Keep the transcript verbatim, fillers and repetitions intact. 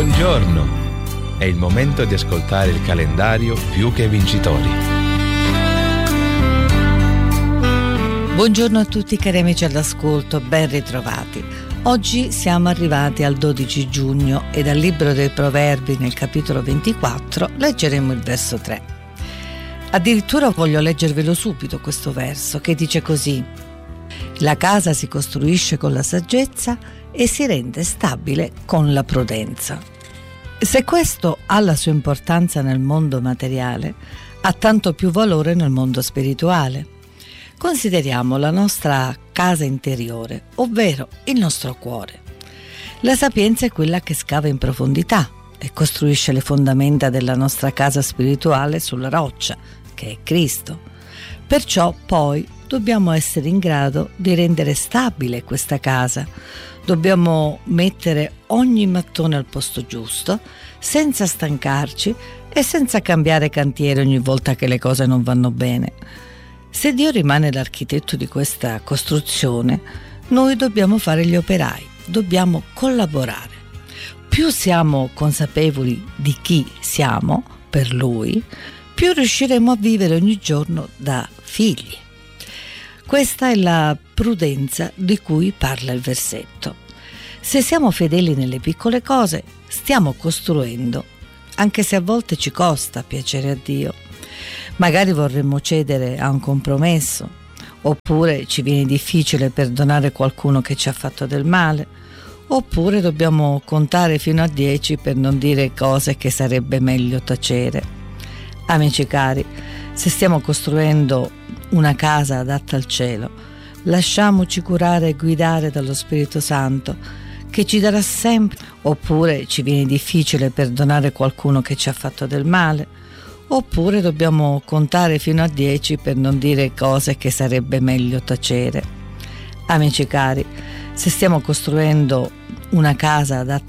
Buongiorno! È il momento di ascoltare il calendario Più che Vincitori. Buongiorno a tutti cari amici all'ascolto, ben ritrovati. Oggi siamo arrivati al dodici giugno e dal libro dei Proverbi nel capitolo ventiquattro leggeremo il verso tre. Addirittura voglio leggervelo subito questo verso che dice così: la casa si costruisce con la saggezza e si rende stabile con la prudenza. Se questo ha la sua importanza nel mondo materiale, ha tanto più valore nel mondo spirituale. Consideriamo la nostra casa interiore, ovvero il nostro cuore. La sapienza è quella che scava in profondità e costruisce le fondamenta della nostra casa spirituale sulla roccia, che è Cristo. Perciò poi dobbiamo essere in grado di rendere stabile questa casa. Dobbiamo mettere ogni mattone al posto giusto, senza stancarci e senza cambiare cantiere ogni volta che le cose non vanno bene. Se Dio rimane l'architetto di questa costruzione, noi dobbiamo fare gli operai, dobbiamo collaborare. Più siamo consapevoli di chi siamo per Lui, più riusciremo a vivere ogni giorno da figli. Questa è la prudenza di cui parla il versetto. Se siamo fedeli nelle piccole cose, stiamo costruendo, anche se a volte ci costa piacere a Dio. Magari vorremmo cedere a un compromesso, oppure ci viene difficile perdonare qualcuno che ci ha fatto del male, oppure dobbiamo contare fino a dieci per non dire cose che sarebbe meglio tacere. Amici cari, se stiamo costruendo una casa adatta al cielo, lasciamoci curare e guidare dallo Spirito Santo, che ci darà sempre. Oppure ci viene difficile perdonare qualcuno che ci ha fatto del male, oppure dobbiamo contare fino a dieci per non dire cose che sarebbe meglio tacere. Amici cari, se stiamo costruendo una casa adatta